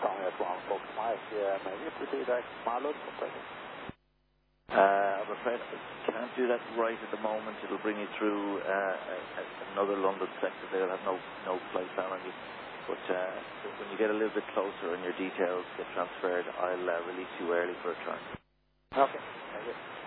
Tommy at 1 miles, maybe you proceed at Marlow. I'm afraid I can't do that right at the moment. It'll bring you through another London sector. They'll have no flight plan on you. But when you get a little bit closer and your details get transferred, I'll release you early for a turn. Okay, thank you.